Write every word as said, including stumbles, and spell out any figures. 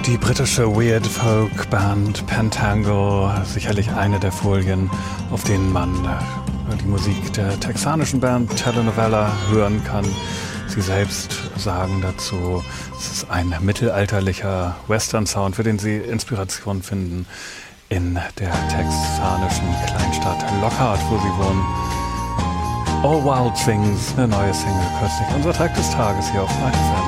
Die britische Weird Folk Band Pentangle, sicherlich eine der Folien, auf denen man die Musik der texanischen Band Telenovela hören kann. Sie selbst sagen dazu, es ist ein mittelalterlicher Western-Sound, für den sie Inspiration finden in der texanischen Kleinstadt Lockhart, wo sie wohnen. All Wild Things, eine neue Single kürzlich. Unser Track des Tages hier auf Night F M.